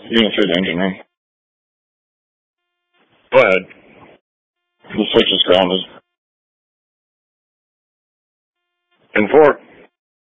You can say the engine room. Go ahead. The switch is grounded. And 4.